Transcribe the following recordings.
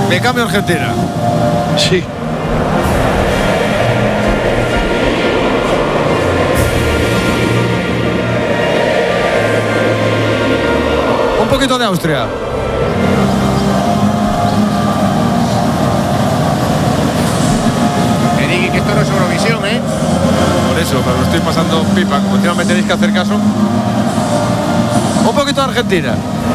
Me cambio a Argentina. Sí. Un poquito de Austria. Que esto no es Eurovisión, ¿eh? Por eso, pero lo estoy pasando pipa. Como encima me tenéis que hacer caso. Un poquito de Argentina.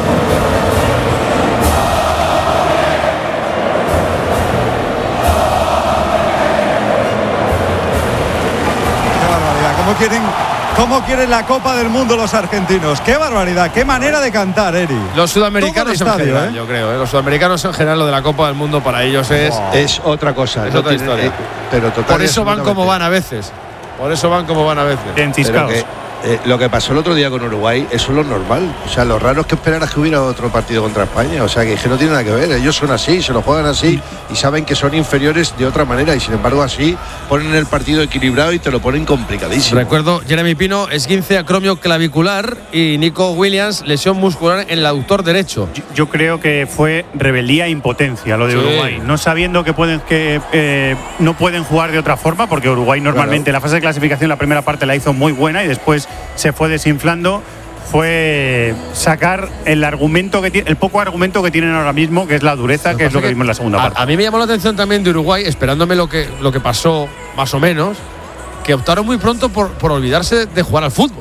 Qué barbaridad. ¿Cómo quieren la Copa del Mundo los argentinos? Qué barbaridad, qué manera de cantar, Eri. Los sudamericanos Todo el estadio, en general, yo creo. Los sudamericanos en general, lo de la Copa del Mundo para ellos Es otra cosa. Es otra historia. Pero total, por eso van como van a veces. Por eso van como van a veces. Enciscados. Lo que pasó el otro día con Uruguay, eso es lo normal. O sea, lo raro es que esperaras que hubiera otro partido contra España. O sea, que no tiene nada que ver. Ellos son así, se lo juegan así y saben que son inferiores de otra manera. Y sin embargo, así ponen el partido equilibrado y te lo ponen complicadísimo. Recuerdo, Jeremy Pino, esguince acromio clavicular, y Nico Williams, lesión muscular en el aductor derecho. Yo creo que fue rebeldía e impotencia lo de Uruguay. No sabiendo que no pueden jugar de otra forma, porque Uruguay normalmente la fase de clasificación, la primera parte la hizo muy buena y después se fue desinflando. Fue sacar el argumento que el poco argumento que tienen ahora mismo, que es la dureza, que es lo que vimos en la segunda parte. A mí me llamó la atención también de Uruguay, esperándome lo que pasó más o menos, que optaron muy pronto por olvidarse de jugar al fútbol.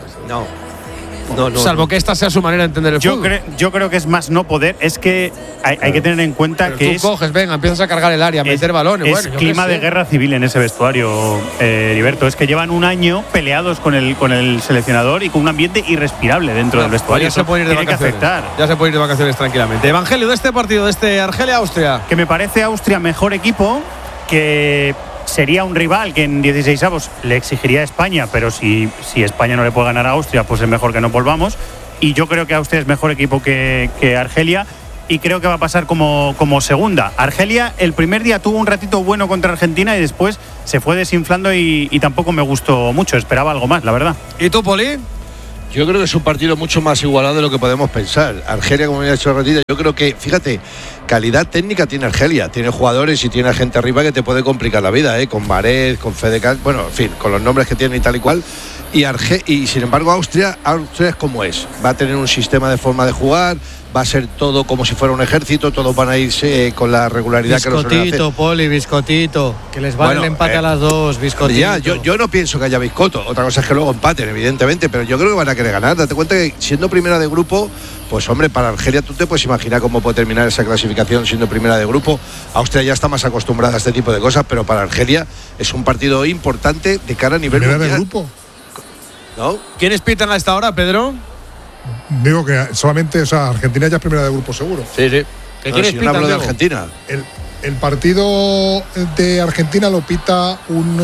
Salvo que esta sea su manera de entender el fútbol. Yo creo que es más no poder. Es que hay que tener en cuenta pero que tú coges, venga, empiezas a cargar el área, meter balones. Es clima de guerra civil en ese vestuario, Heriberto. Es que llevan un año peleados con el seleccionador y con un ambiente irrespirable dentro del vestuario. Ya se puede ir de vacaciones. Ya se puede ir de vacaciones tranquilamente. Evangelio, de este partido, de este Argelia-Austria. Que me parece Austria mejor equipo, que sería un rival que en 16avos le exigiría a España, pero si España no le puede ganar a Austria, pues es mejor que no volvamos. Y yo creo que Austria es mejor equipo que Argelia, y creo que va a pasar como segunda. Argelia el primer día tuvo un ratito bueno contra Argentina y después se fue desinflando y tampoco me gustó mucho. Esperaba algo más, la verdad. ¿Y tú, Poli? Yo creo que es un partido mucho más igualado de lo que podemos pensar. Argelia, como me ha dicho ratito, yo creo que, fíjate, calidad técnica tiene Argelia. Tiene jugadores y tiene gente arriba que te puede complicar la vida, con Mahrez, con Fedecal, bueno, en fin, con los nombres que tiene y tal y cual. Y sin embargo, Austria es como es. Va a tener un sistema de forma de jugar, va a ser todo como si fuera un ejército, todos van a irse con la regularidad que los suelen hacer. Biscotito, Poli, biscotito. Que les vale el empate a las dos, biscotito. Ya, yo no pienso que haya biscoto. Otra cosa es que luego empaten, evidentemente, pero yo creo que van a querer ganar. Date cuenta que siendo primera de grupo, pues hombre, para Argelia tú te puedes imaginar cómo puede terminar esa clasificación siendo primera de grupo. Austria ya está más acostumbrada a este tipo de cosas, pero para Argelia es un partido importante de cara a nivel mundial. ¿Primera de grupo? ¿No? ¿Quiénes pitan a esta hora, Pedro? Digo que solamente, Argentina ya es primera de grupo seguro. Sí. ¿Quiénes pitan? Hablo de Argentina. El partido de Argentina lo pita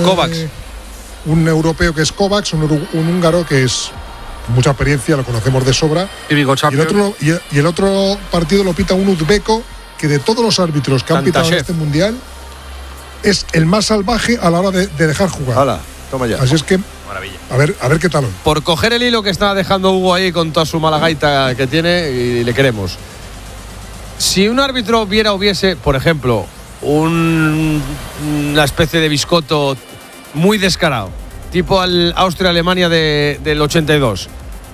un europeo que es Kovacs, un húngaro que es mucha experiencia, lo conocemos de sobra. Y el otro partido lo pita un uzbeco que de todos los árbitros que han pitado en este mundial es el más salvaje a la hora de dejar jugar. Hala, toma ya. Así es que maravilla. A ver qué tal. Por coger el hilo que está dejando Hugo ahí con toda su mala gaita que tiene, y le queremos. Si un árbitro hubiese, por ejemplo, una especie de biscoto muy descarado, tipo al Austria-Alemania del 82,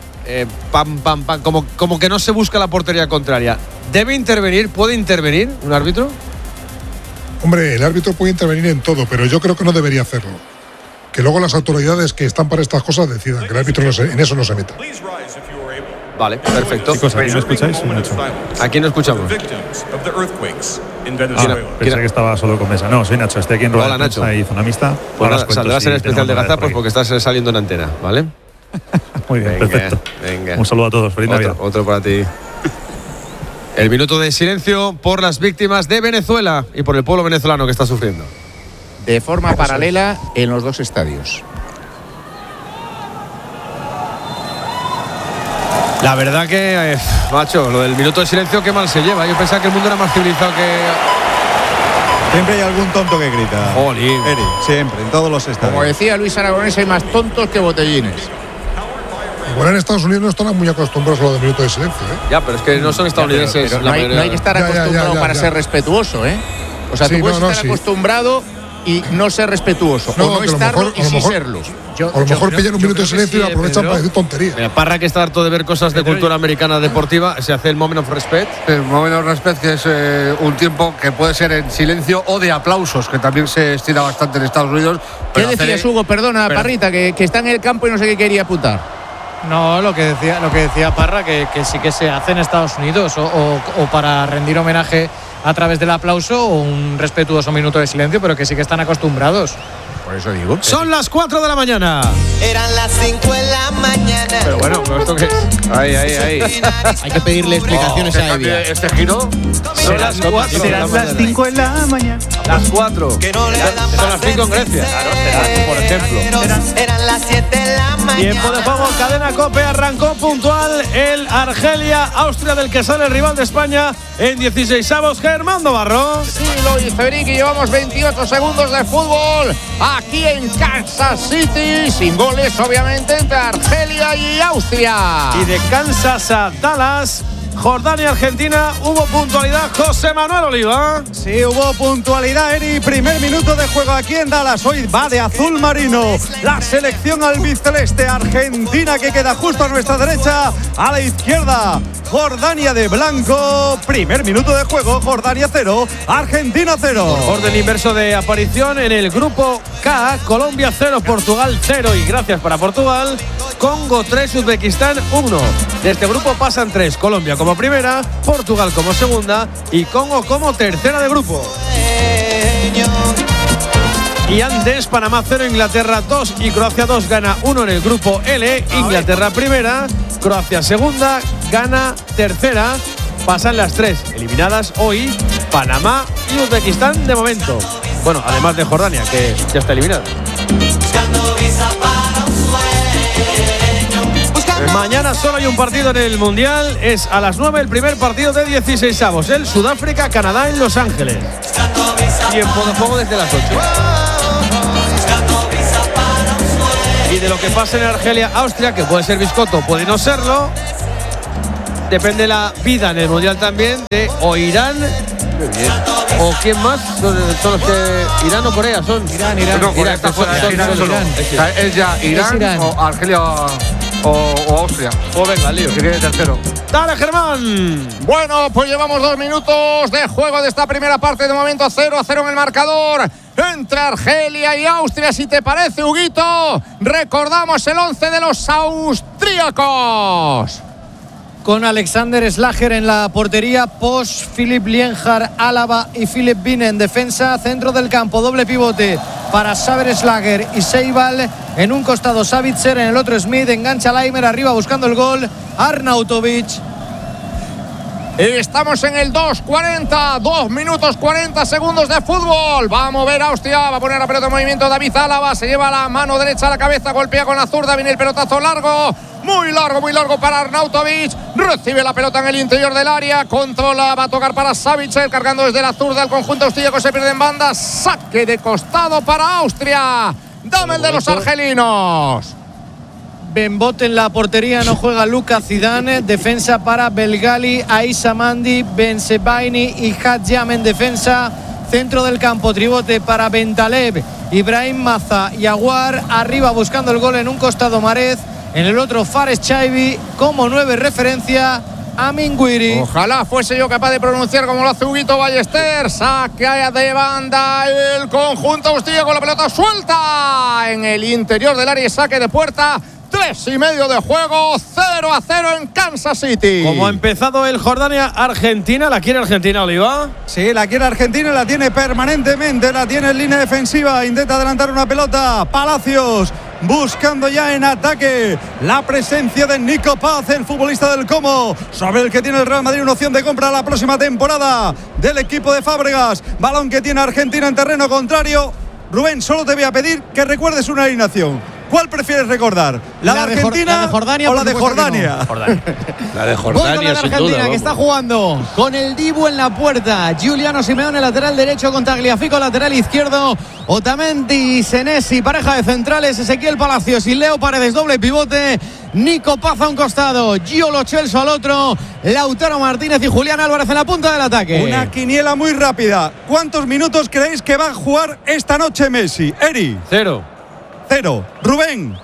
como que no se busca la portería contraria, ¿debe intervenir? ¿Puede intervenir un árbitro? Hombre, el árbitro puede intervenir en todo, pero yo creo que no debería hacerlo. Que luego las autoridades que están para estas cosas decidan, que el árbitro en eso no se meta. Vale, perfecto. Chicos, ¿a quién no escucháis? ¿A quién no escuchamos? Pensé que estaba solo con Mesa. No, soy Nacho, estoy aquí en Rueda de Prensa y Zona Mixta. Pues saldrás en el especial de Gazapos porque estás saliendo en antena, ¿vale? Muy bien, perfecto. Venga. Un saludo a todos, feliz Navidad. Otro para ti. El minuto de silencio por las víctimas de Venezuela y por el pueblo venezolano que está sufriendo. De forma paralela en los dos estadios. La verdad que, macho, lo del minuto de silencio, qué mal se lleva. Yo pensaba que el mundo era más civilizado que... Siempre hay algún tonto que grita. Jolín. Siempre, en todos los estadios. Como decía Luis Aragonés, hay más tontos que botellines. Igual en Estados Unidos no están muy acostumbrados a lo de minuto de silencio, ¿eh? Ya, pero es que no son estadounidenses. Pero no hay que estar acostumbrado para ser respetuoso, ¿eh? O sea, tú puedes estar acostumbrado y no ser respetuoso. O no estarlo y sí serlo. A lo mejor pillan un minuto de silencio y lo aprovechan para decir tonterías. Mira, Parra, que está harto de ver cosas de cultura americana deportiva, se hace el moment of respect. El moment of respect, que es un tiempo que puede ser en silencio o de aplausos, que también se estira bastante en Estados Unidos. ¿Qué decías, Hugo? Perdona, Parrita, que está en el campo y no sé qué quería apuntar. No, lo que decía Parra, que sí que se hace en Estados Unidos, o para rendir homenaje a través del aplauso, o un respetuoso minuto de silencio, pero que sí que están acostumbrados. Por eso digo. Son las 4 de la mañana. Eran las 5 de la mañana. Pero bueno, ¿esto qué es? Ahí. Hay que pedirle explicaciones a Evia. Este giro. Son las 4. Serán las 5 de la mañana. Las 4. Son las 5 en Grecia. Claro, será, por ejemplo. Eran las 7 de la mañana. Tiempo de juego, Cadena COPE, arrancó puntual el Argelia-Austria, del que sale el rival de España en 16avos, Germán Navarro. Sí, lo dice Brick, y llevamos 28 segundos de fútbol aquí en Kansas City, sin goles obviamente entre Argelia y Austria. Y de Kansas a Dallas, Jordania-Argentina, hubo puntualidad. José Manuel Oliva. Sí, hubo puntualidad, Eri. Primer minuto de juego aquí en Dallas. Hoy va de azul marino la selección albiceleste. Argentina, que queda justo a nuestra derecha, a la izquierda Jordania de blanco. Primer minuto de juego, Jordania 0, Argentina 0. Orden inverso de aparición en el grupo K. Colombia 0, Portugal 0. Y gracias para Portugal. Congo 3, Uzbekistán 1. De este grupo pasan 3. Colombia como primera, Portugal como segunda y Congo como tercera de grupo. Y antes, Panamá 0, Inglaterra 2 y Croacia 2, gana 1 en el grupo L. Inglaterra primera, Croacia segunda, gana tercera. Pasan las 3 eliminadas hoy, Panamá y Uzbekistán de momento. Bueno, además de Jordania, que ya está eliminada. Mañana solo hay un partido en el Mundial. Es a las 9 el primer partido de 16avos. El Sudáfrica-Canadá en Los Ángeles. Tiempo de juego desde las 8. Y de lo que pase en Argelia-Austria, que puede ser biscotto, puede no serlo, depende la vida en el Mundial también de o Irán o quién más son los que Irán o Corea son. Irán. No, Corea está fuera. Es ya Irán o Argelia o Austria. Pues venga, lío. Que viene tercero. ¡Dale, Germán! Bueno, pues llevamos 2 minutos de juego de esta primera parte. De momento 0-0 en el marcador entre Argelia y Austria. Si te parece, Huguito, recordamos el 11 de los austríacos. Con Alexander Schlager en la portería, Posch, Philipp Lienhard, Álava y Philipp Bine en defensa. Centro del campo, doble pivote para Saber Schlager y Seibal. En un costado Savitzer, en el otro Smith. Engancha Laimer, arriba buscando el gol Arnautovic. Estamos en el 2:40, 2 minutos 40 segundos de fútbol. Va a mover Austria, va a poner la pelota en movimiento David Álava. Se lleva la mano derecha a la cabeza, golpea con la zurda, viene el pelotazo largo. Muy largo para Arnautovic. Recibe la pelota en el interior del área. Controla, va a tocar para Savitzer, cargando desde la zurda el conjunto austríaco. Se pierde en banda. Saque de costado para Austria. Dame el de los argelinos. Benbot en la portería, no juega Luka Zidane. Defensa para Belgali, Aissa Mandi, Bensebaini y Hadjam en defensa. Centro del campo, tribote para Bentaleb, Ibrahim Maza y Aguar. Arriba buscando el gol en un costado Marez. En el otro Fares Chaibi, como 9 referencia Amin Guiri. Ojalá fuese yo capaz de pronunciar como lo hace Huguito Ballester. Saque de banda el conjunto austríaco con la pelota suelta en el interior del área y saque de puerta. 3:30 de juego, 0-0 en Kansas City. Como ha empezado el Jordania-Argentina, ¿la quiere Argentina, Oliva? Sí, la quiere Argentina, la tiene permanentemente, la tiene en línea defensiva, intenta adelantar una pelota, Palacios buscando ya en ataque la presencia de Nico Paz, el futbolista del Como, sobre el que tiene el Real Madrid una opción de compra la próxima temporada del equipo de Fábregas. Balón que tiene Argentina en terreno contrario. Rubén, solo te voy a pedir que recuerdes una alineación. ¿Cuál prefieres recordar? ¿La de Argentina la de Jordania, o la de Jordania? La de Voy con la Jordania, de sin Argentina, duda. que está jugando con el Dibu en la puerta. Giuliano Simeone, lateral derecho, con Tagliafico, lateral izquierdo. Otamendi, Senesi, pareja de centrales. Ezequiel Palacios y Leo Paredes, doble pivote. Nico Paz a un costado, Gio Lo Celso al otro. Lautaro Martínez y Julián Álvarez en la punta del ataque. Una quiniela muy rápida. ¿Cuántos minutos creéis que va a jugar esta noche Messi? Eri. 0. Rubén.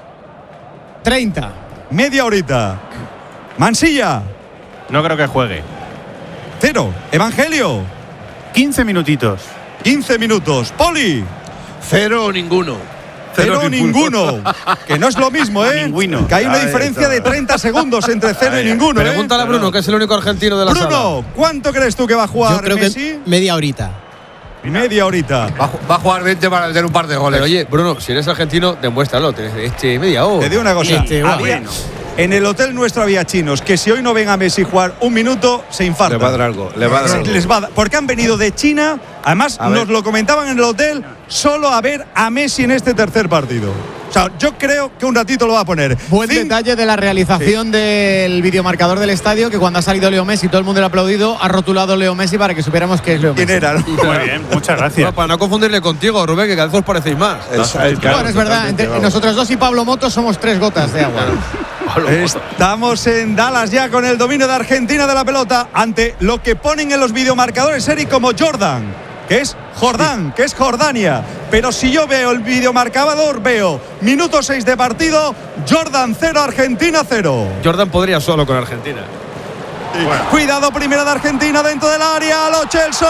30. Media horita. Mansilla. No creo que juegue. 0. Evangelio. 15 minutitos. 15 minutos. Poli. 0 o ninguno. 0 ninguno. Que no es lo mismo, ¿eh? Ninguno. Que hay una diferencia de 30 segundos entre 0 y ninguno, ¿eh? Pregúntale a Bruno, que es el único argentino de la sala. Bruno, ¿cuánto crees tú que va a jugar Yo creo Messi? que media horita. Media horita. Va a jugar 20 para meter un par de goles. Pero oye, Bruno, si eres argentino, demuéstralo. Tienes media hora. Te digo una cosa. Bueno. En el hotel nuestro había chinos que si hoy no ven a Messi jugar un minuto, se infartan. Le va a dar algo. Le va a dar algo. Les va a dar- porque han venido de China. Además, A ver. nos lo comentaban en el hotel, solo a ver a Messi en este tercer partido. O sea, yo creo que un ratito lo va a poner. Buen detalle de la realización del videomarcador del estadio, que cuando ha salido Leo Messi, todo el mundo le ha aplaudido, ha rotulado Leo Messi para que supiéramos que es Leo Messi. ¿Quién era? ¿no? Muy bien, muchas gracias. No, para no confundirle contigo, Rubén, que cada vez os parecéis más. Bueno, es verdad, entre nosotros dos y Pablo Motos somos 3 gotas de agua. Estamos en Dallas ya con el dominio de Argentina de la pelota ante lo que ponen en los videomarcadores, Eric, como Jordan, que es Jordán, que es Jordania. Pero si yo veo el videomarcador, veo minuto 6 de partido, Jordan 0, Argentina 0. Jordan podría solo con Argentina. Cuidado, primera de Argentina dentro del área, Lo Celso,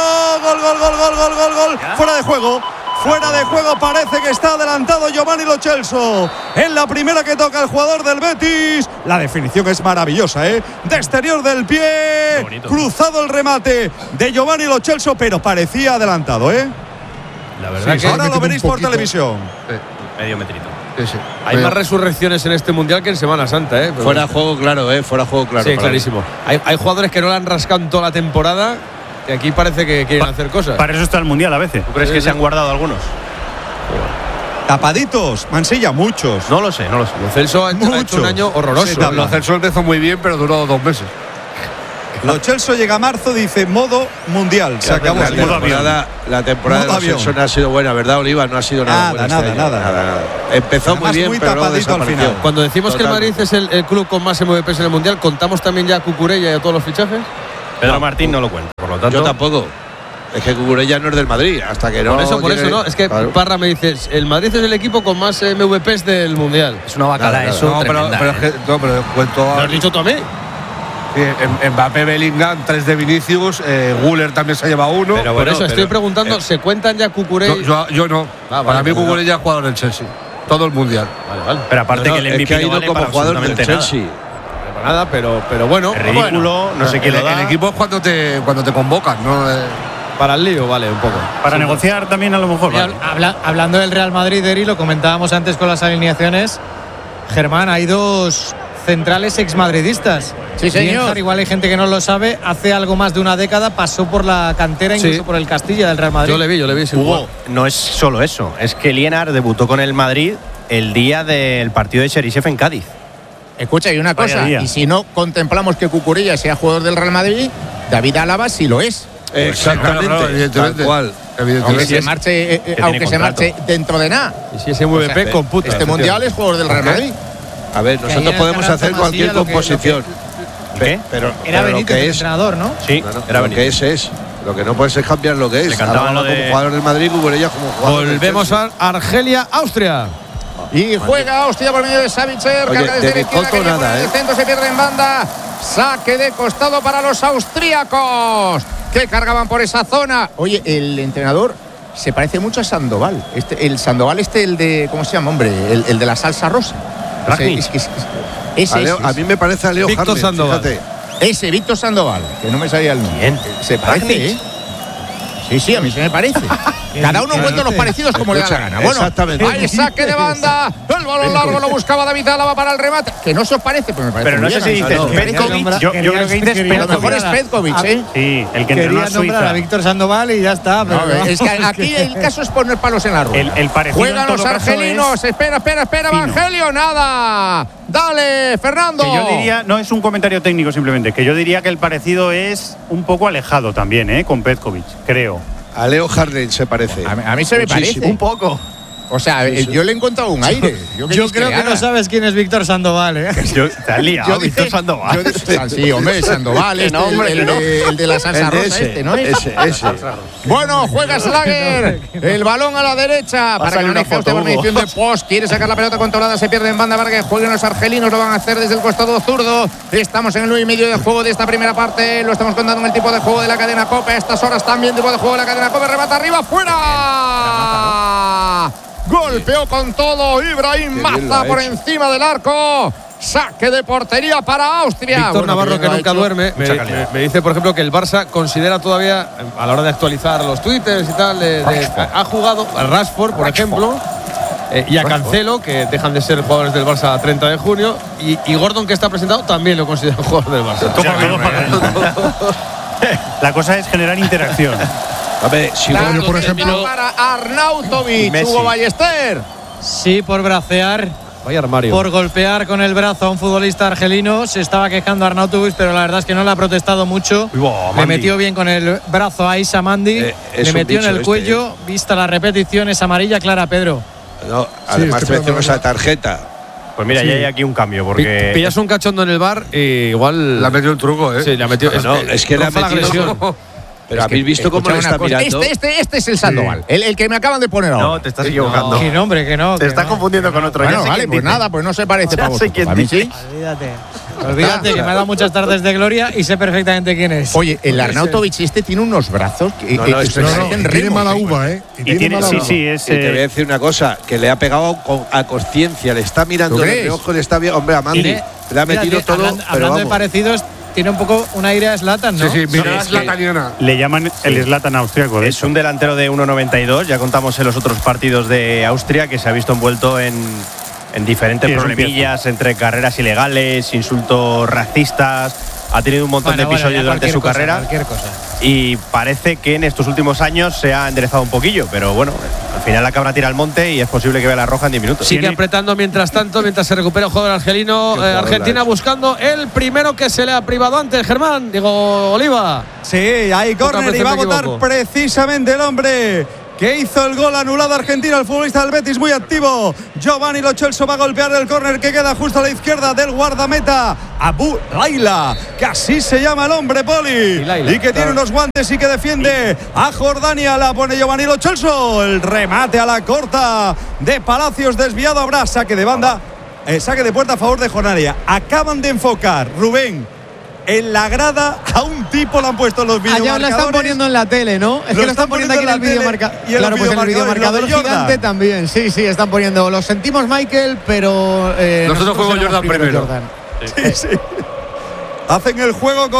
gol. Fuera de juego. Fuera de juego, parece que está adelantado Giovanni Lo Celso. En la primera que toca el jugador del Betis. La definición es maravillosa, ¿eh? De exterior del pie. Cruzado el remate de Giovanni Lo Celso, pero parecía adelantado, ¿eh? La verdad que Ahora lo veréis por televisión. Medio metrito. Sí. hay más resurrecciones en este mundial que en Semana Santa, ¿eh? Pero Fuera juego claro, fuera juego claro. sí, para clarísimo. Hay jugadores que no la han rascado en toda la temporada y aquí parece que quieren hacer cosas. Para eso está el mundial a veces. ¿Tú crees que se han guardado algunos? Tapaditos, Mansilla, muchos. No lo sé. Lo Celso ha hecho un año horroroso. Sí, Lo Celso empezó muy bien, pero duró 2 meses. Lo Celso llega a marzo, dice modo mundial. Se acabó. La temporada de Modo los avión. Celso no ha sido buena, ¿verdad, Oliva? No ha sido nada buena. este año. Nada. Empezó Además, muy bien, muy pero luego tapadito al desapareció. final. Cuando decimos que el Madrid es el club con más MVPs en el mundial, ¿contamos también ya a Cucurella y a todos los fichajes? Pedro Martín no lo cuenta. Por lo tanto, Yo tampoco. Es que Cucurella no es del Madrid, hasta que no. Por eso, tiene- ¿no? Es que Claro. Parra me dice, el Madrid es el equipo con más MVPs del mundial. es una bacala Nada, eso. No, pero es que, pero cuento. ¿Lo has dicho tú a mí? Mbappé, Bellingham, 3 de Vinicius. Guller también se ha llevado 1. Pero Por bueno, eso estoy preguntando, ¿se cuentan ya Cucurella? Yo no. Vale, Para mí, pues Cucurella es jugador del Chelsea. Todo el mundial. Vale. Pero aparte No, que el es MVP que ha no ido vale como para jugador del absolutamente Chelsea. Nada, pero bueno. Es ridículo, no sé quién lo da. El equipo es cuando te convocan, ¿no? Para el lío, vale, un poco. Para negociar también a lo mejor. Vale. Hablando del Real Madrid, Eri, lo comentábamos antes con las alineaciones. Germán, hay 2 centrales exmadridistas. Sí, señor. Lienhard, igual hay gente que no lo sabe, hace algo más de una década pasó por la cantera, incluso por el Castilla del Real Madrid. Yo le vi. sin Hugo, jugar. no es solo eso. Es que Lienhard debutó con el Madrid el día del partido de Sheriff en Cádiz. Escucha, y una Vaya cosa, día. y si no contemplamos que Cucurella sea jugador del Real Madrid, David Álava sí lo es. Exactamente, Claro, tal evidentemente. cual. Aunque Evidentemente. se marche, tiene aunque se contrato. marche dentro de nada. Y si es MVP, O sea, computa. Este mundial es jugador del Real Madrid. A ver, nosotros ayer podemos Carranza hacer Masía cualquier lo que- composición. ¿Qué? Pero Era pero lo Benítez que el es. entrenador, ¿no? Sí, Claro, era lo que Benítez. es. Lo que no puedes es cambiar lo que es. Le cantaban Álava lo de- como jugador del Madrid, Cucurella como jugador del Volvemos Chelsea. a Argelia, Austria. Y juega hostia por medio de Savitzer, Oye, carga desde de la izquierda, Bicoto quería nada, poner el ¿eh? centro, se pierde en banda. Saque de costado para los austríacos, que cargaban por esa zona. Oye, el entrenador se parece mucho a Sandoval. El Sandoval el de, ¿cómo se llama, hombre? El de la salsa rosa. Ragnick. A mí me parece a Leo Víctor Harlem, Sandoval. fíjate. Ese, Víctor Sandoval, que no me sabía el nombre. ¿Quién? Se parece, Ragnick. ¿eh? Sí, a mí se me parece. Cada uno encuentra los parecidos como le da la gana. Bueno, Exactamente. hay saque de banda. El balón largo lo buscaba David Álava para el remate. Que no se os parece, pero me parece. Pero no sé si dices Petkovic. Yo creo que dices Petkovic. A lo mejor es Petkovic, ¿eh? Sí, el que entrenó a Quería nombrar Suiza. a Víctor Sandoval y ya está. No, es que aquí el caso es poner palos en la rueda. El parecido Juegan en todo los caso argelinos. es Espera, fino. Evangelio. Nada. Dale, Fernando. Que yo diría, no es un comentario técnico simplemente, que yo diría que el parecido es un poco alejado también, con Petkovic, creo. A Leo Harden se parece. A mí se me Muchísimo. parece. Un poco. O sea, yo le he encontrado un aire. Yo creo que no sabes quién es Víctor Sandoval, ¿eh? Te has liado, Víctor Sandoval. Sí, hombre, Sandoval, el de la salsa rosa, ¿no? Ese. Bueno, juega Slager. El balón a la derecha. Para que no deje usted por medición de post. Quiere sacar la pelota controlada. Se pierde en banda para que jueguen los argelinos. Lo van a hacer desde el costado zurdo. Estamos en el 9 y medio de juego de esta primera parte. Lo estamos contando en el tipo de juego de la cadena COPE. A estas horas también tipo de juego de la cadena COPE. Remata arriba, fuera. Golpeó con todo Ibrahim Maza por encima del arco. Saque de portería para Austria. Víctor Navarro, que nunca duerme, me dice, por ejemplo, que el Barça considera todavía, a la hora de actualizar los twitters y tal, ha jugado a Rashford, por ejemplo, y a Cancelo, que dejan de ser jugadores del Barça a 30 de junio, y Gordon, que está presentado, también lo considera jugador del Barça. La cosa es generar interacción. A ver, si Claro, por ejemplo, para Arnautovic, Hugo Ballester. Sí, por bracear. Vaya armario. Por golpear con el brazo a un futbolista argelino. Se estaba quejando Arnautovic, pero la verdad es que no le ha protestado mucho. Le metió bien con el brazo a Issa Mandi. Le metió en el cuello. Vista la repetición, es amarilla clara, Pedro. No, además te menciono esa tarjeta. Pues mira, ya hay aquí un cambio, porque Pillas un cachondo en el bar y igual. Le ha metido el truco, ¿eh? Sí, le ha metido. Es que le ha metido. Pero habéis visto cómo le está mirando. Este es el Sandoval, el que me acaban de poner ahora. No, te estás equivocando. Que no, hombre, que no. Te estás confundiendo con otro. Bueno, vale, pues nada, pues no se parece para vosotros. quién A mí dice. sí. Olvídate, que me ha dado muchas tardes de gloria y sé perfectamente quién es. Oye, el Arnautovic este tiene unos brazos que tiene mala uva, ¿eh? Y tiene, sí, Y te voy a decir una cosa, que le ha pegado a conciencia, le está mirando de reojo, le está viendo, hombre, a Mandi, le ha metido todo. Hablando de parecidos, tiene un poco un aire a Zlatan, ¿no? Sí, mira, Zlataniana. Le llaman el Zlatan austriaco. Es un delantero de 1,92. Ya contamos en los otros partidos de Austria que se ha visto envuelto en diferentes problemillas entre carreras ilegales, insultos racistas. Ha tenido un montón de episodios durante su carrera. Cualquier cosa. Y parece que en estos últimos años se ha enderezado un poquillo. Pero bueno, al final la cabra tira al monte y es posible que vea la roja en 10 minutos. Sigue apretando mientras tanto, mientras se recupera el jugador argelino. Argentina buscando el primero que se le ha privado antes, Germán. Digo, Oliva. Sí, hay córner y va a votar precisamente el hombre que hizo el gol anulado Argentina, el futbolista del Betis muy activo. Giovanni Lo Celso va a golpear el córner que queda justo a la izquierda del guardameta Abu Laila, que así se llama el hombre, Poli, y que tiene unos guantes y que defiende a Jordania. La pone Giovanni Lo Celso, el remate a la corta de Palacios, desviado, habrá saque de banda, saque de puerta a favor de Jordania. Acaban de enfocar, Rubén, en la grada a un tipo, lo han puesto en los videomarcadores. Allá lo están poniendo en la tele, ¿no? Es que lo están poniendo aquí en el videomarcador. Claro, pues en el videomarcador gigante también. Sí, están poniendo. Lo sentimos, Michael, pero nosotros juego Jordan primero. Sí. Hacen el juego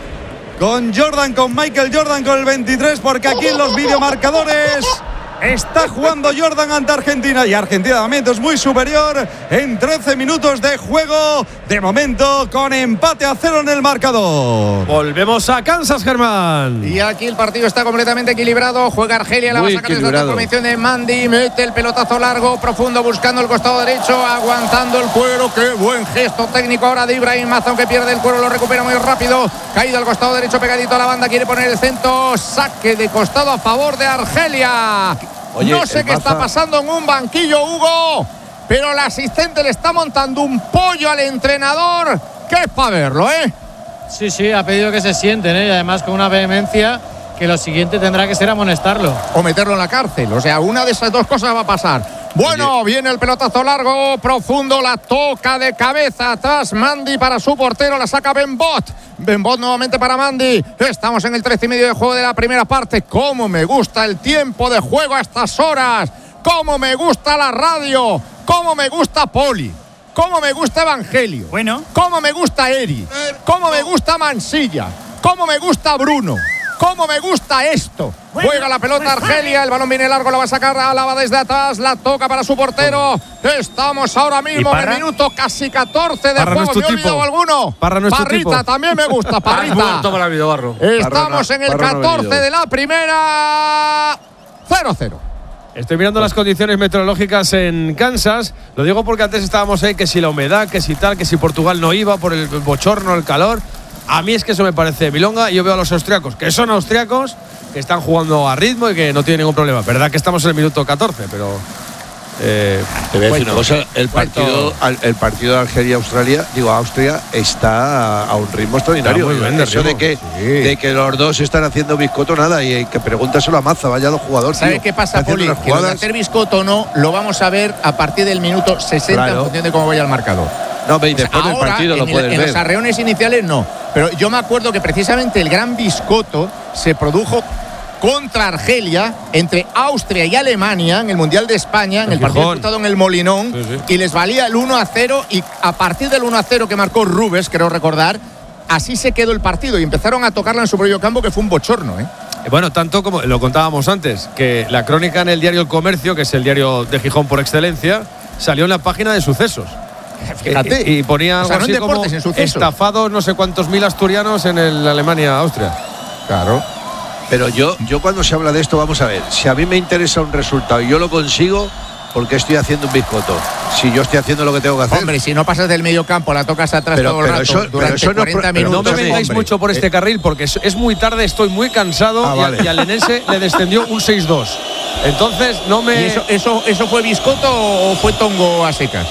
con Jordan, con Michael Jordan, con el 23, porque aquí en los videomarcadores está jugando Jordan ante Argentina, y Argentina de momento es muy superior en 13 minutos de juego, de momento con empate a 0 en el marcador. Volvemos a Kansas, Germán. Y aquí el partido está completamente equilibrado. Juega Argelia, la va a sacar desde la transformación de Mandi. Mete el pelotazo largo, profundo, buscando el costado derecho, aguantando el cuero. Qué buen gesto técnico ahora de Ibrahim Maza, aunque pierde el cuero, lo recupera muy rápido. Caído al costado derecho, pegadito a la banda, quiere poner el centro. Saque de costado a favor de Argelia. Oye, no sé qué está pasando en un banquillo, Hugo, pero el asistente le está montando un pollo al entrenador, que es para verlo, ¿eh? Sí, ha pedido que se sienten, y además con una vehemencia que lo siguiente tendrá que ser amonestarlo. O meterlo en la cárcel, o sea, una de esas dos cosas va a pasar. Bueno, viene el pelotazo largo, profundo, la toca de cabeza atrás Mandi para su portero, la saca Benbot. Benbot nuevamente para Mandi. Estamos en el 13 y medio de juego de la primera parte. Cómo me gusta el tiempo de juego a estas horas. Cómo me gusta la radio. Cómo me gusta Poli. Cómo me gusta Evangelio. Bueno. Cómo me gusta Eri. Cómo me gusta Mansilla. Cómo me gusta Bruno. ¡Cómo me gusta esto! Juega la pelota Argelia, el balón viene largo, lo va a sacar Álava desde atrás, la toca para su portero. Estamos ahora mismo en el minuto casi 14 de Parra juego. No ¿Me he olvidado alguno? Parrita tipo. También me gusta, Parrita. Estamos en el 14 de la primera. 0-0. Estoy mirando las condiciones meteorológicas en Kansas. Lo digo porque antes estábamos ahí que si la humedad, que si tal, que si Portugal no iba por el bochorno, el calor. A mí es que eso me parece milonga y yo veo a los austriacos, que son austriacos, que están jugando a ritmo y que no tienen ningún problema. Verdad que estamos en el minuto 14, pero… te voy a decir una cosa, el partido de Argelia-Australia, Austria, está a un ritmo extraordinario. Muy bien, eso de que los dos están haciendo biscoto, nada, y que pregúntaselo a Mazza, vaya los jugadores. ¿Sabes qué pasa, Poli? Que lo de hacer biscoto no, lo vamos a ver a partir del minuto 60 en función de cómo vaya el marcador. No, después del partido lo puedes ver. En los arreones iniciales no. Pero yo me acuerdo que precisamente el gran biscoto se produjo contra Argelia, entre Austria y Alemania, en el Mundial de España, en el partido disputado en el Molinón, y les valía el 1-0, y a partir del 1-0 que marcó Rubens, creo recordar, así se quedó el partido, y empezaron a tocarla en su propio campo, que fue un bochorno, Bueno, tanto como lo contábamos antes, que la crónica en el diario El Comercio, que es el diario de Gijón por excelencia, salió en la página de sucesos. Fíjate. Y ponía algo así como estafados no sé cuántos mil asturianos en el Alemania-Austria. Claro. Pero yo cuando se habla de esto, vamos a ver, si a mí me interesa un resultado y yo lo consigo, ¿por qué estoy haciendo un biscoto? Si yo estoy haciendo lo que tengo que hacer. Hombre, si no pasas del medio campo, la tocas atrás todo el rato, durante 40 minutos. No me vengáis mucho por este carril, porque es muy tarde, estoy muy cansado y al Lenense le descendió un 6-2. Entonces no me… ¿Y eso fue biscoto o fue tongo a secas?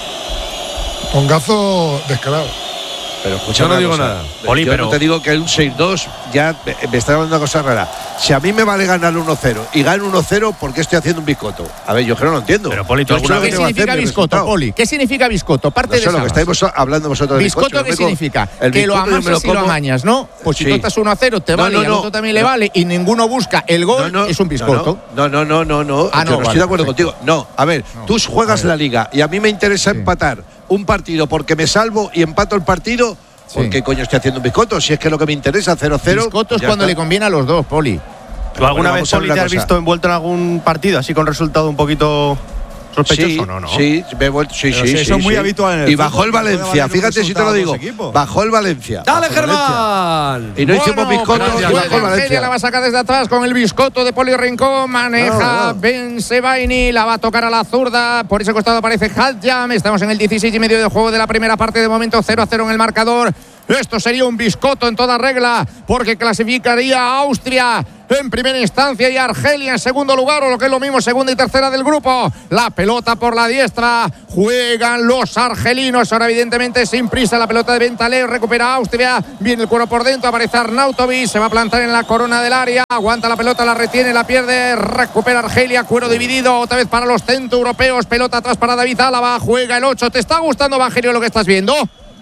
Tongazo descarado. Pero escucha, yo no digo nada. Poli, yo no te digo que un 6-2 ya me está hablando una cosa rara. Si a mí me vale ganar 1-0 y gano 1-0, ¿por qué estoy haciendo un biscoto? A ver, yo creo que no entiendo. Pero Poli, ¿qué significa biscoto, Poli? ¿Qué significa biscoto? Parte de eso. Lo que estáis hablando vosotros de biscoto. ¿Qué significa? Que lo amasas y lo amañas, ¿no? Pues si tú estás 1-0, te vale y al otro también le vale y ninguno busca el gol, es un biscoto. No. Yo no estoy de acuerdo contigo. No, a ver, tú juegas la liga y a mí me interesa empatar un partido porque me salvo y empato el partido. ¿Por qué coño estoy haciendo un biscoto? Si es que es lo que me interesa, 0-0. Biscoto es cuando le conviene a los dos, Poli. ¿Tú alguna vez, Poli, te has visto envuelto en algún partido así con resultado un poquito sospechoso? No. Sí, me he vuelto. Sí. Eso es muy habitual en el y bajó el Valencia, fíjate si te lo digo. Bajó el Valencia. ¡Dale, Germán! Y no hicimos biscoto y bajó el Valencia. La va a sacar desde atrás con el biscoto de Poli Rincón. Maneja Bensebaini, la va a tocar a la zurda. Por ese costado aparece Hadjam. Estamos en el 16 y medio de juego de la primera parte. De momento 0-0 en el marcador. Esto sería un biscoto en toda regla, porque clasificaría a Austria en primera instancia y Argelia en segundo lugar, o lo que es lo mismo, segunda y tercera del grupo. La pelota por la diestra, juegan los argelinos, ahora evidentemente sin prisa. La pelota de Bentaleb, recupera Austria, viene el cuero por dentro, aparece Arnautovic, se va a plantar en la corona del área, aguanta la pelota, la retiene, la pierde, recupera Argelia, cuero dividido, otra vez para los centroeuropeos, pelota atrás para David Álava, juega el 8. ¿Te está gustando, Evangelio, lo que estás viendo?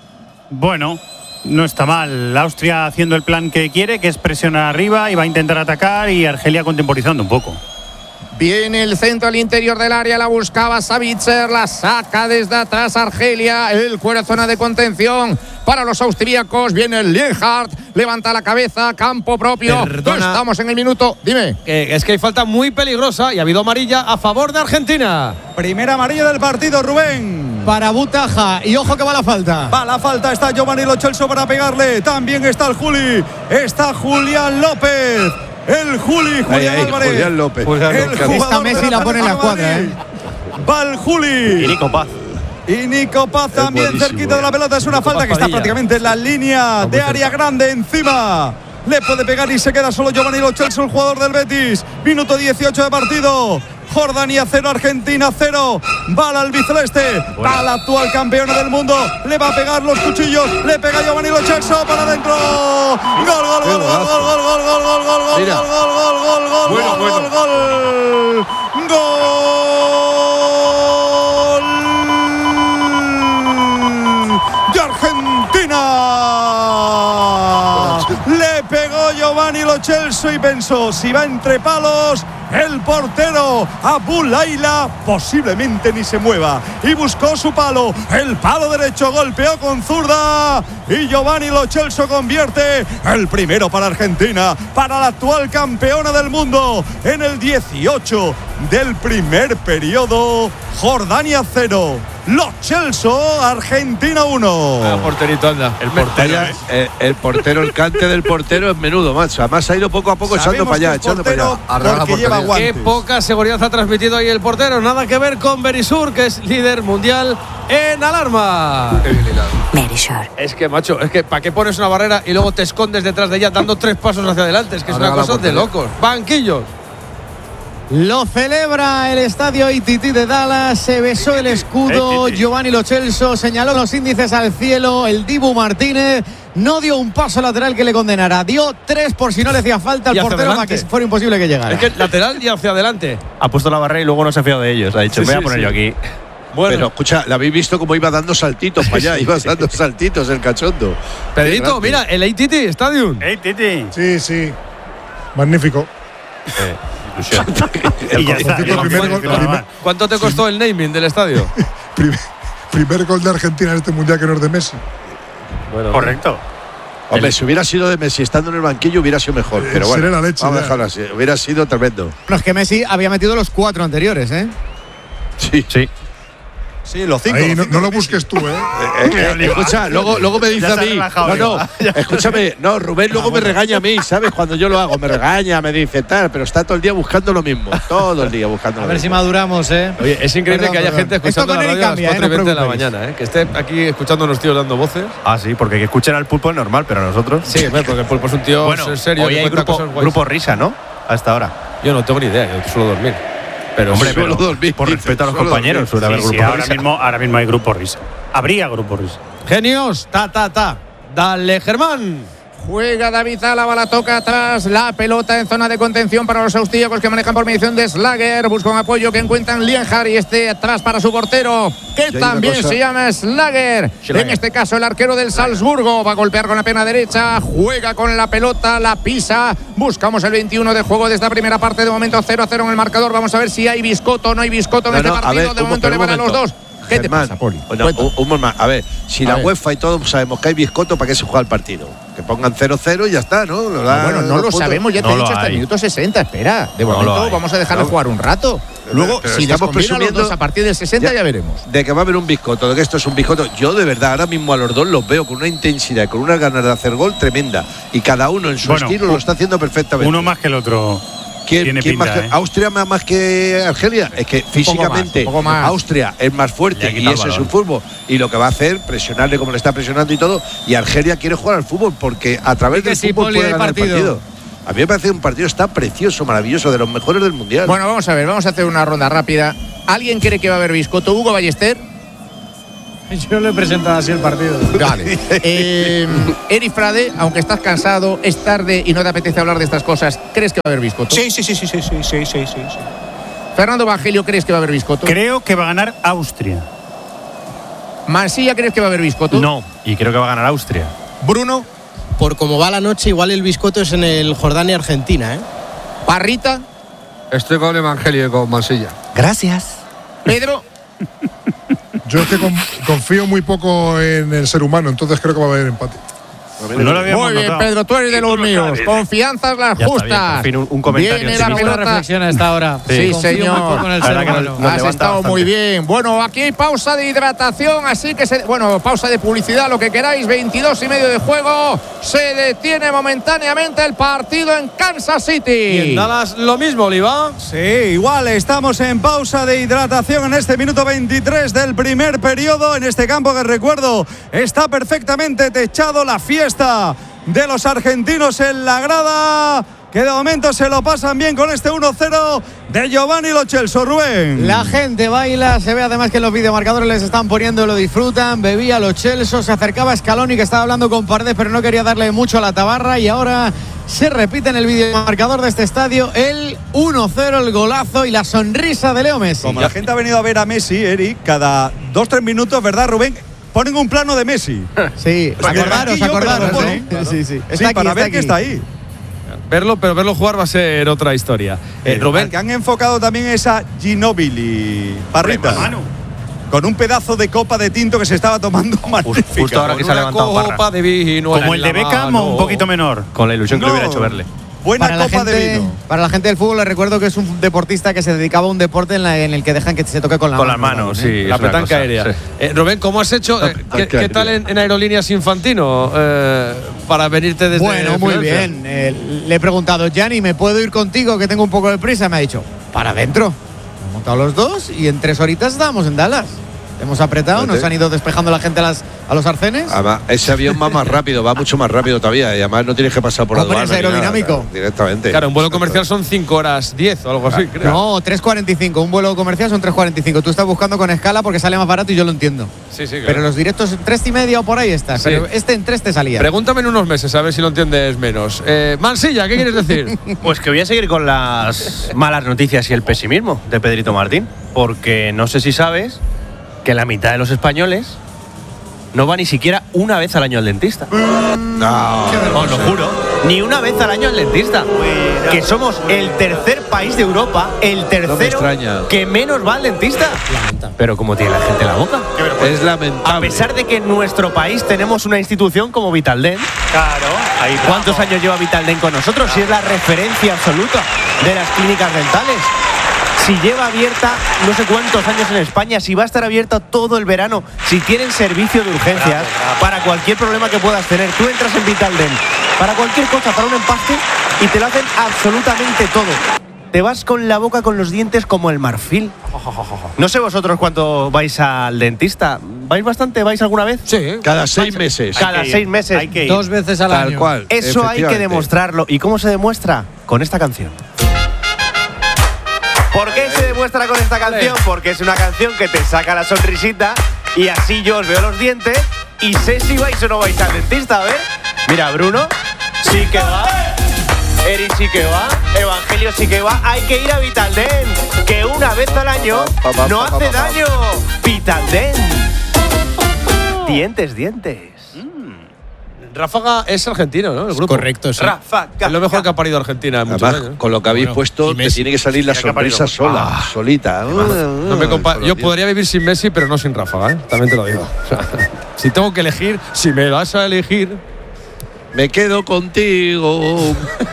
Bueno, no está mal. Austria haciendo el plan que quiere, que es presionar arriba y va a intentar atacar, y Argelia contemporizando un poco. Viene el centro al interior del área, la buscaba Savitzer, la saca desde atrás Argelia, el cuero zona de contención para los austríacos, viene el Lienhardt, levanta la cabeza, campo propio. Estamos en el minuto, dime. Es que hay falta muy peligrosa y ha habido amarilla a favor de Argentina. Primera amarilla del partido, Rubén. Para Butaja, y ojo que va la falta. Va la falta, está Giovanni Lo Celso para pegarle, también está el Juli, está Julián López. El Juli, Julián Álvarez. Julián López. Esta Messi la pone en la cuadra, Va el Juli. Y Nico Paz. Y Nico Paz también cerquita de la pelota. Es una falta que está prácticamente en la línea de área grande encima. Le puede pegar y se queda solo Giovanni Lo Celso, el jugador del Betis. Minuto 18 de partido. Jordania 0, Argentina 0. Va al albiceleste, va la actual campeona del mundo. Le va a pegar los cuchillos. Le pega Giovanni Lo Celso para adentro. Gol, gol, gol, gol, gol, gol, gol, gol, gol, gol, gol, gol, gol, gol, de Argentina. Le pegó Giovanni Lo Celso. y pensó, si va entre palos, el portero Abu Laila posiblemente ni se mueva. Y buscó su palo, el palo derecho, golpeó con zurda. Y Giovanni Lo Celso convierte el primero para Argentina, para la actual campeona del mundo. En el 18 del primer periodo, Jordania 0. Lo Celso, Argentina 1. Porterito, anda. El portero, el cante del portero es menudo, macho. Además ha ido poco a poco echando para allá, echando para allá. Porque lleva guantes. Qué poca seguridad ha transmitido ahí el portero. Nada que ver con Berisur, que es líder mundial en alarma. Berisur. Es que, macho, ¿para qué pones una barrera y luego te escondes detrás de ella dando 3 pasos hacia adelante? Es que es una cosa de locos. Banquillos. Lo celebra el estadio ITT de Dallas. Se besó el escudo. Giovanni Lo Celso señaló los índices al cielo. El Dibu Martínez no dio un paso lateral que le condenara. Dio 3 por si no le hacía falta al portero para que fuera imposible que llegara. Es que lateral y hacia adelante. Ha puesto la barrera y luego no se ha fiado de ellos. Ha dicho, voy a poner yo aquí. Bueno. Pero escucha, ¿la habéis visto cómo iba dando saltitos para allá? Iba dando saltitos el cachondo. Pedrito, mira, el ATT Stadium. ATT. Sí, sí. Magnífico. Y ya está. ¿Cuánto te costó el naming del estadio? Primer gol de Argentina en este mundial que no es de Messi. Bueno, correcto. Hombre, si hubiera sido de Messi estando en el banquillo hubiera sido mejor. Pero bueno, la leche, vamos a dejarlo así. Hubiera sido tremendo. Bueno, es que Messi había metido los 4 anteriores, ¿eh? Sí. Sí. Sí, los 5. Ahí no lo busques tú, Escucha, luego me dice a mí. Escúchame. No, Rubén luego me regaña a mí, ¿sabes? Cuando yo lo hago, me regaña, me dice tal, pero está todo el día buscando lo mismo. Todo el día buscando lo mismo. A ver si maduramos, ¿eh? Oye, es increíble que haya gente escuchando la radio a las 4:20 de la mañana, ¿eh? Que esté aquí escuchando a los tíos dando voces. Ah, sí, porque que escuchen al Pulpo es normal, pero a nosotros. Sí, porque el Pulpo es un tío serio. Hoy hay grupo risa, ¿no? Hasta ahora. Yo no tengo ni idea, yo suelo dormir. Pero hombre, por respeto a los compañeros, suele haber grupo risa. Ahora mismo hay grupo risa. Habría grupo risa. Genios, Dale, Germán. Juega David Álava, la toca atrás, la pelota en zona de contención para los austríacos que manejan por mediación de Slager. Busca un apoyo que encuentran Lienhard y atrás para su portero, que también se llama Slager. En este caso, el arquero del Salzburgo va a golpear con la pierna derecha, juega con la pelota, la pisa. Buscamos el 21 de juego de esta primera parte. De momento 0-0 en el marcador. Vamos a ver si hay biscoto o no hay biscoto en este partido. De momento le van a los dos. ¿Qué Germán, te pasa, Poli? A ver, si la UEFA y todos sabemos que hay biscoto, ¿para qué se juega el partido? Que pongan 0-0 y ya está, ¿no? Bueno, no lo sabemos, ya te he dicho hasta el minuto 60. Espera, de momento vamos a dejarlo jugar un rato. Luego, si estamos presumiendo a partir del 60 ya veremos. De que va a haber un biscoto, de que esto es un biscoto. Yo de verdad ahora mismo a los dos los veo con una intensidad y con unas ganas de hacer gol tremenda. Y cada uno en su estilo lo está haciendo perfectamente. Uno más que el otro. ¿Quién más que, ¿Austria más que Argelia? Es que físicamente más. Austria es más fuerte y ese es un fútbol. Y lo que va a hacer, presionarle como le está presionando y todo. Y Argelia quiere jugar al fútbol porque a través del fútbol puede ganar el partido. A mí me parece un partido está precioso, maravilloso, de los mejores del mundial. Bueno, vamos a ver, vamos a hacer una ronda rápida. ¿Alguien cree que va a haber biscoto? Hugo Ballester. Yo lo he presentado así el partido. Dale. Eri Frade, aunque estás cansado, es tarde y no te apetece hablar de estas cosas, ¿crees que va a haber biscoto? Sí. Fernando Evangelio, ¿crees que va a haber biscoto? Creo que va a ganar Austria. Mansilla, ¿crees que va a haber biscoto? No, y creo que va a ganar Austria. Bruno. Por cómo va la noche, igual el biscoto es en el Jordania-Argentina, ¿eh? Parrita. Estoy con Evangelio y con Mansilla. Gracias. Pedro. Yo es que confío muy poco en el ser humano, entonces creo que va a haber empate. No lo habíamos Muy bien, notado. Pedro, tú eres de los míos. Confianzas las justas. Bien, un comentario. Viene la pelota. Reflexión a esta hora. Sí, señor. Con el ser humano. Has estado muy bien. Bueno, aquí hay pausa de hidratación, así que pausa de publicidad, lo que queráis. 22:30 de juego. Se detiene momentáneamente el partido en Kansas City. Y en Dallas lo mismo, Oliva. Sí, igual estamos en pausa de hidratación en este minuto 23 del primer periodo. En este campo que recuerdo está perfectamente techado, la fiesta de los argentinos en la grada, que de momento se lo pasan bien con este 1-0 de Giovanni Lo Celso. Rubén. La gente baila, se ve además que en los videomarcadores les están poniendo, lo disfrutan. Bebía Lo Celso, se acercaba a Scaloni, que estaba hablando con Paredes, pero no quería darle mucho a la tabarra, y ahora se repite en el videomarcador de este estadio el 1-0, el golazo y la sonrisa de Leo Messi. Como la gente ha venido a ver a Messi, Eric, cada 2-3 minutos, ¿verdad, Rubén? Ponen un plano de Messi. Sí, acordaros, claro. ¿no? Sí. Sí, para ver que está ahí. pero verlo jugar va a ser otra historia. Rubén. Al que han enfocado también es a Ginóbili, Parrita. Con un pedazo de copa de tinto que se estaba tomando magnífica. Justo ahora que se ha levantado Parra. Copa de vino. Como el de Beckham o un poquito menor. Con la ilusión que le hubiera hecho verle. Buena copa de vino. Para la gente del fútbol les recuerdo que es un deportista que se dedicaba a un deporte en el que dejan que se toque con la mano. Con las manos, sí. La petanca aérea. Sí. Rubén, ¿cómo has hecho? ¿Qué tal en Aerolíneas Infantino para venirte desde Bueno, muy Francia? bien. Le he preguntado, Gianni, ¿me puedo ir contigo que tengo un poco de prisa? Me ha dicho, para adentro. Hemos montado los dos y en 3 horitas estábamos en Dallas. Hemos apretado, nos han ido despejando la gente a los arcenes. Además, ese avión va más rápido, va mucho más rápido todavía. Y además no tienes que pasar por la aduana. Es aerodinámico. Directamente. Claro, un vuelo comercial son 5 horas 10 o algo así, creo. No, 3.45. Un vuelo comercial son 3.45. Tú estás buscando con escala porque sale más barato y yo lo entiendo. Sí, claro. Pero los directos 3:30 o por ahí está. Sí. Pero en 3 te salía. Pregúntame en unos meses a ver si lo entiendes menos. Mansilla, ¿qué quieres decir? Pues que voy a seguir con las malas noticias y el pesimismo de Pedrito Martín. Porque no sé si sabes que la mitad de los españoles no va ni siquiera una vez al año al dentista. No, os lo juro. Ni una vez al año al dentista. Que somos el tercer país de Europa, el tercero que menos va al dentista. Pero como tiene la gente la boca. Es lamentable. A pesar de que en nuestro país tenemos una institución como Vitaldent. Claro. Ahí ¿Cuántos años lleva Vitaldent con nosotros? Si es la referencia absoluta de las clínicas dentales. Si lleva abierta no sé cuántos años en España, si va a estar abierta todo el verano, si tienen servicio de urgencias para cualquier problema que puedas tener. Tú entras en Vitaldent para cualquier cosa, para un empaste, y te lo hacen absolutamente todo. Te vas con la boca, con los dientes como el marfil. No sé vosotros cuánto vais al dentista. ¿Vais bastante? ¿Vais alguna vez? Sí. Cada 6 meses. Cada 6 meses. Hay que ir. 2 veces al año. Tal cual. Eso hay que demostrarlo. ¿Y cómo se demuestra? Con esta canción. ¿Por qué se demuestra con esta canción? Porque es una canción que te saca la sonrisita y así yo os veo los dientes y sé si vais o no vais al dentista. A ver. Mira, Bruno sí que va. Eri sí que va. Evangelio sí que va. Hay que ir a Vitaldent, que una vez al año no hace daño. Vitaldent. Dientes. Ráfaga es argentino, ¿no? El grupo. Correcto, sí. Ráfaga. Es lo mejor que ha parido Argentina en muchos Además, años. con lo que habéis puesto, te tiene que salir la sonrisa sola, solita. No me yo podría vivir sin Messi, pero no sin Ráfaga, ¿eh? También te lo digo. O sea, si tengo que elegir, si me das a elegir, me quedo contigo.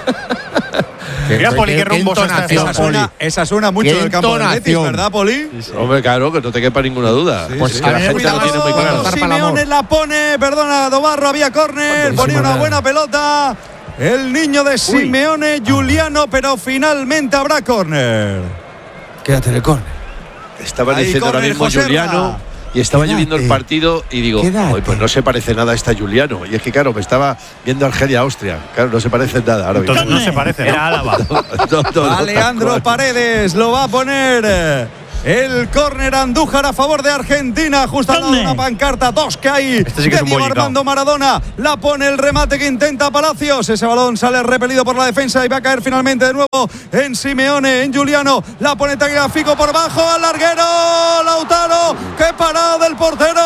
Mira, Poli, qué rumboso está esto. Esa suena mucho del campo del Betis, ¿verdad, Poli? Sí. Hombre, claro, que no te quepa ninguna duda. Pues que la gente lo tiene muy claro. Simeone la pone, perdona, Dobarro, había córner, ponía una buena pelota. El niño de Simeone, Giuliano, pero finalmente habrá córner. quédate en el córner. Estaba diciendo ahora mismo Giuliano. Y estaba yo viendo el partido y digo, pues no se parece nada a esta Giuliano. Y es que, claro, me estaba viendo Argelia-Austria. Claro, no se parece en nada. Ahora mismo. Entonces no se parece, ¿no? Era Álava. Alejandro Paredes lo va a poner. El córner Andújar a favor de Argentina. Justo al lado de una pancarta. 2 que hay. Sí que de Diego Armando Maradona. La pone el remate que intenta Palacios. Ese balón sale repelido por la defensa y va a caer finalmente de nuevo en Simeone, en Giuliano. La pone Tagliafico por bajo al larguero. Lautaro. ¡Qué parada del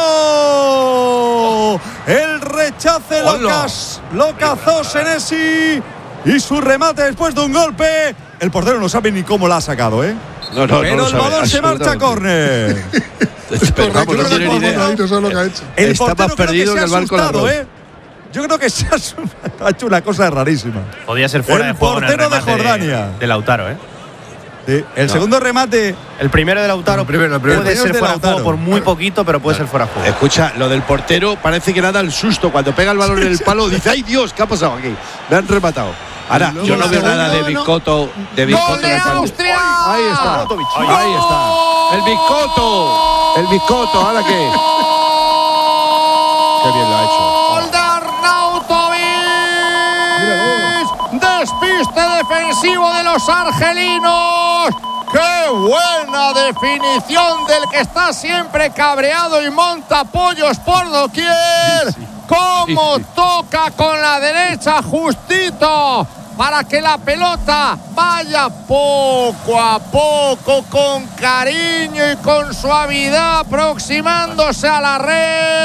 portero! El rechace lo cazó Senesi. Y su remate después de un golpe. El portero no sabe ni cómo la ha sacado, ¿eh? No, pero el balón se marcha a córner. Vamos, no tiene ni idea. El Está portero más perdido creo que el barco de asustado, arroz. Yo creo que ha hecho una cosa rarísima. Podía ser fuera El de juego en el portero de remate Jordania. de Lautaro, ¿eh? Sí, el segundo remate. El primero de Lautaro puede ser fuera de juego por muy poquito, pero puede ser fuera de juego. Escucha, lo del portero parece que nada el susto. Cuando pega el balón en el palo, dice, ¡ay Dios! ¿Qué ha pasado aquí? Me han rematado. Ahora, yo no veo nada de Biscotto. ¡Gol de Austria! Ahí está. Ahí está. El Biscotto. El Biscotto. ¿Ahora qué? Qué bien lo ha hecho. ¡Gol de Arnautovic! ¡Despiste defensivo de los argelinos! ¡Qué buena definición del que está siempre cabreado y monta pollos por doquier! ¡Cómo toca con la derecha justito! Para que la pelota vaya poco a poco, con cariño y con suavidad, aproximándose a la red.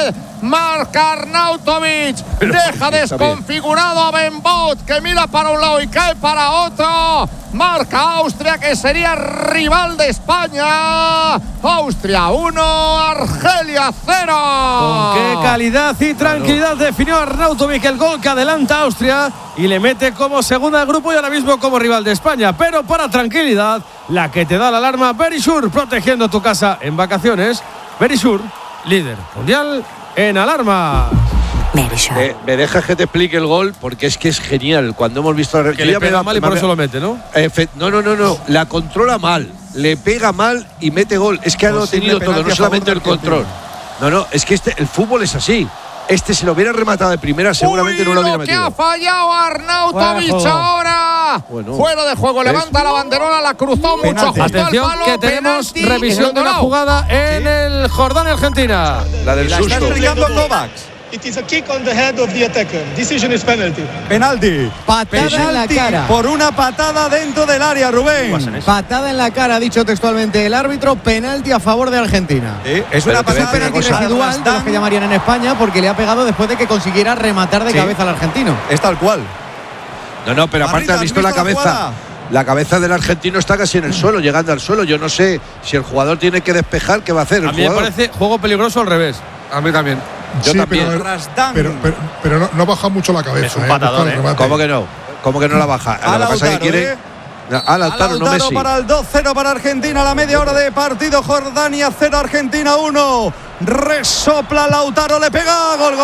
Marca Arnautovic. Deja desconfigurado a Ben Bout, que mira para un lado y cae para otro. Marca Austria, que sería rival de España. Austria 1, Argelia 0. Con qué calidad y tranquilidad definió Arnautovic el gol que adelanta a Austria y le mete como segunda al grupo y ahora mismo como rival de España. Pero para tranquilidad, la que te da la alarma, Verisur, protegiendo tu casa en vacaciones. Verisur, líder mundial en alarma. Me dejas que te explique el gol porque es que es genial. Cuando hemos visto que le pega mal y por eso lo mete, ¿no? No. La controla mal, le pega mal y mete gol. Es que ha tenido todo, no solamente el control. No, es que el fútbol es así. Si lo hubiera rematado de primera, seguramente no lo hubiera metido. Que ha fallado Arnautovic ahora. Fuera de juego, levanta la banderola, la cruzó mucho. Atención, que tenemos revisión de la jugada en el Jordania-Argentina. La del susto. Está explicando Kovacs. It is a kick on the head of the attacker. Decision is penalty. Penalti. Patada en la cara. Por una patada dentro del área, Rubén. Patada en la cara, ha dicho textualmente el árbitro. Penalti a favor de Argentina. Es una patada penalti residual, de los que llamarían en España, porque le ha pegado después de que consiguiera rematar de cabeza al argentino. Es tal cual. No, pero aparte has visto la cabeza. La cabeza del argentino está casi en el suelo, llegando al suelo. Yo no sé si el jugador tiene que despejar, ¿qué va a hacer? A mí me parece juego peligroso al revés. A mí también. Yo también. Pero no baja mucho la cabeza. Es un patadón, ¿Cómo que no? ¿Cómo que no la baja? Lo que pasa es que quiere. A Lautaro, no Messi. Para el 2-0 para Argentina, a la media hora de partido. Jordania 0, Argentina 1. Resopla Lautaro, le pega. Gol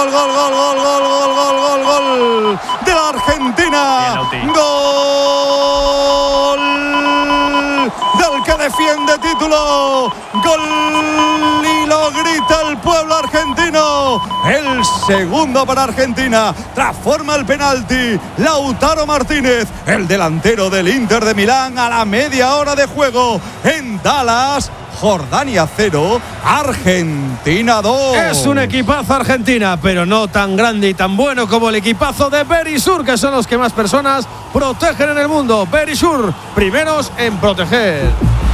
de la Argentina. Gol del que defiende título. Gol y lo grita el pueblo argentino. El segundo para Argentina. Transforma el penalti Lautaro Martínez, el delantero del Inter de Milán, a la media hora de juego en Dallas. Jordania 0, Argentina 2. Es un equipazo Argentina, pero no tan grande y tan bueno como el equipazo de Verisur, que son los que más personas protegen en el mundo. Verisur, primeros en proteger.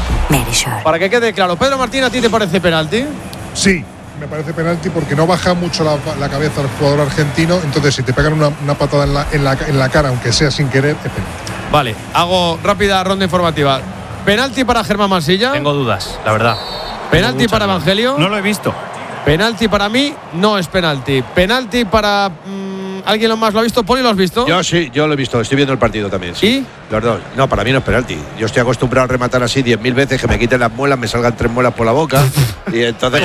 Para que quede claro, Pedro Martín, ¿a ti te parece penalti? Sí, me parece penalti porque no baja mucho la cabeza al jugador argentino. Entonces, si te pegan una patada en la cara, aunque sea sin querer, es penalti. Vale, hago rápida ronda informativa. ¿Penalti para Germán Marsilla? Tengo dudas, la verdad. ¿Penalti para Evangelio? No lo he visto. Penalti para mí no es penalti. Penalti para… ¿alguien más lo ha visto? ¿Poli lo has visto? Yo sí, yo lo he visto. Estoy viendo el partido también. Sí. ¿Y? Los dos. No, para mí no es penalti. Yo estoy acostumbrado a rematar así 10.000 veces, que me quiten las muelas, me salgan 3 muelas por la boca. Y entonces…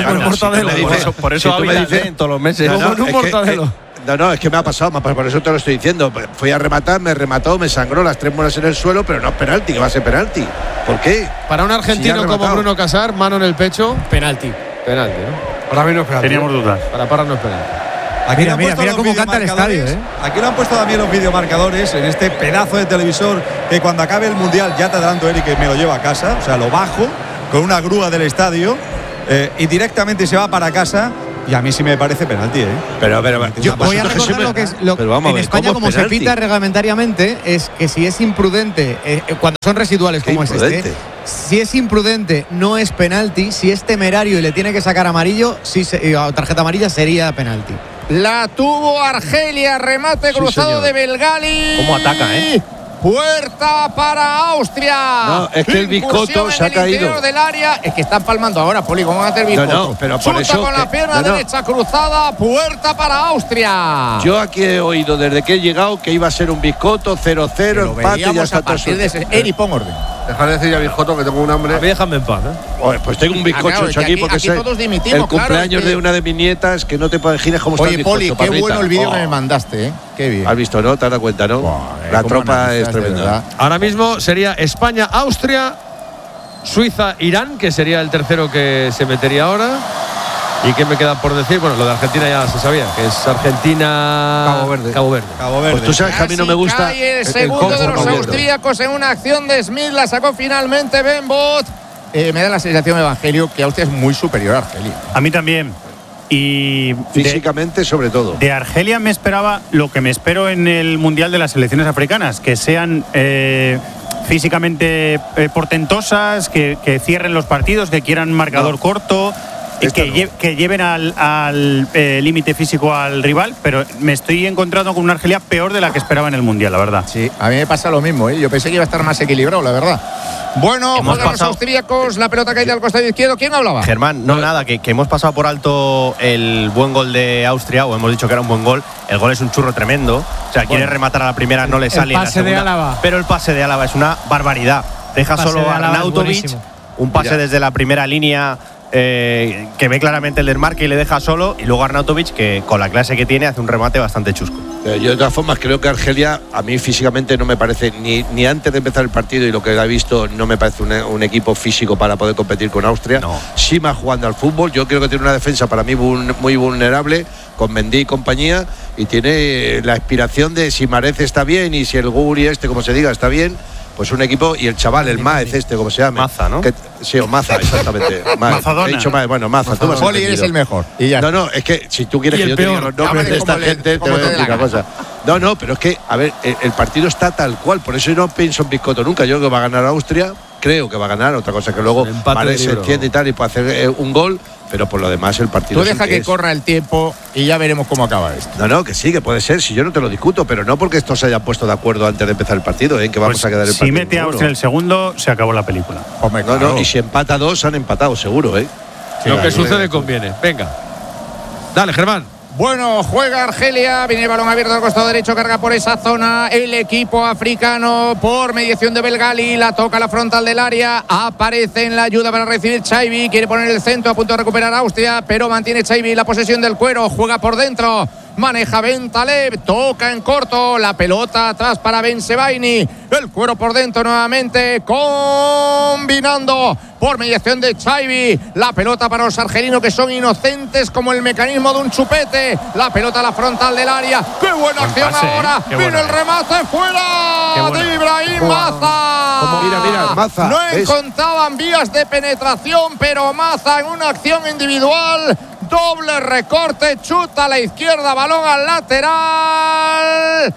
por eso tú me dices en todos los meses. No, es que me ha pasado, por eso te lo estoy diciendo. Fui a rematar, me remató, me sangró las 3 muelas en el suelo, pero no es penalti, que va a ser penalti. ¿Por qué? Para un argentino como Bruno Casar, mano en el pecho, penalti. Penalti, ¿no? Para mí no es penalti. Teníamos dudas. Para Parra no es penalti. Aquí mira cómo canta el estadio, ¿eh? Aquí lo han puesto también los videomarcadores en este pedazo de televisor que cuando acabe el Mundial, ya te adelanto, Eric, que me lo llevo a casa. O sea, lo bajo con una grúa del estadio y directamente se va para casa. Y a mí sí me parece penalti, ¿eh? Pero yo voy a recordar lo que es en España, como se pita reglamentariamente, es que si es imprudente, cuando son residuales como es este, si es imprudente no es penalti, si es temerario y le tiene que sacar amarillo, tarjeta amarilla, sería penalti. La tuvo Argelia, remate cruzado de Belgali. ¿Cómo ataca, Puerta para Austria. No, es que el Biscotto se ha caído del área. Es que están palmando ahora, Poli. ¿Cómo va a hacer Biscotto? No, pero por eso con la pierna derecha cruzada. Puerta para Austria. Yo aquí he oído desde que he llegado que iba a ser un Biscotto 0-0, empate y ya está todo. Eri, pon orden. Dejar de decir ya Biscotto, que tengo un hambre. A mí déjame en paz, Pues tengo un bizcocho hecho aquí porque es el cumpleaños de una de mis nietas, que no te imaginas cómo está el bizcocho. Oye, Poli, qué bueno el vídeo que me mandaste, ¿eh? Qué bien. Has visto, ¿no? Te has dado cuenta, ¿no? La tropa es tremenda. Ahora mismo sería España, Austria, Suiza, Irán, que sería el tercero que se metería ahora. ¿Y qué me queda por decir? Bueno, lo de Argentina ya se sabía, que es Argentina… Cabo Verde. Pues tú sabes que a mí no me gusta… Cae el segundo de los austríacos en una acción de Smith, la sacó finalmente Ben Bout. Me da la sensación, Evangelio, que Austria es muy superior a Argelia. A mí también. Y físicamente, sobre todo. De Argelia me esperaba lo que me espero en el Mundial de las selecciones africanas, que sean físicamente portentosas, que cierren los partidos, que quieran marcador corto. que lleven al límite físico al rival, pero me estoy encontrando con una Argelia peor de la que esperaba en el Mundial, la verdad. Sí, a mí me pasa lo mismo, ¿eh? Yo pensé que iba a estar más equilibrado, la verdad. Bueno, juegan los austríacos, la pelota cae al costado izquierdo. ¿Quién hablaba? Germán, nada, que hemos pasado por alto el buen gol de Austria, o hemos dicho que era un buen gol. El gol es un churro tremendo. O sea, quiere rematar a la primera, no le sale. El pase de Álava. Pero el pase de Álava es una barbaridad. Deja solo a Arnautovic, un pase desde la primera línea que ve claramente el desmarque y le deja solo. Y luego Arnautovic, que con la clase que tiene, hace un remate bastante chusco. Yo de todas formas creo que Argelia a mí físicamente no me parece ni antes de empezar el partido y lo que he visto no me parece un equipo físico para poder competir con Austria. Sí más jugando al fútbol, yo creo que tiene una defensa para mí muy vulnerable con Mendy y compañía, y tiene la aspiración de si Mahrez está bien y si el Guri como se diga está bien, pues un equipo, y el chaval, el Maez como se llama. Maza, ¿no? Sí, o Maza, exactamente. Mazadona. He dicho Maez, bueno, Maza. Tú Poli, eres el mejor. Y ya. No, es que si tú quieres que yo te diga los nombres de esta gente, te voy a decir una cosa. No, pero es que, a ver, el partido está tal cual, por eso yo no pienso en Biscotto nunca. Yo creo que va a ganar Austria, creo que va a ganar, otra cosa que luego Mahrez se entiende y tal, y puede hacer un gol, pero por lo demás el partido. Tú deja que corra el tiempo y ya veremos cómo acaba esto. No, que sí, que puede ser, si yo no te lo discuto, pero no porque estos se hayan puesto de acuerdo antes de empezar el partido, que vamos a quedar el partido. Si mete a Austria el segundo, se acabó la película. Hombre, claro. Y si empata 2, han empatado, seguro, Sí, lo que sucede conviene. Venga. Dale, Germán. Bueno, juega Argelia, viene el balón abierto al costado derecho, carga por esa zona el equipo africano por mediación de Belgali, la toca a la frontal del área, aparece en la ayuda para recibir Chaibi, quiere poner el centro a punto de recuperar Austria, pero mantiene Chaibi la posesión del cuero, juega por dentro, maneja Bentaleb, toca en corto, la pelota atrás para Bensebaini, el cuero por dentro nuevamente, combinando por mediación de Chaibi, la pelota para los argelinos que son inocentes como el mecanismo de un chupete, la pelota a la frontal del área, qué buena acción pase, ahora, viene el remate fuera de Ibrahim Maza. Mira, Maza. No encontraban vías de penetración, pero Maza en una acción individual, doble recorte, chuta a la izquierda, balón al lateral.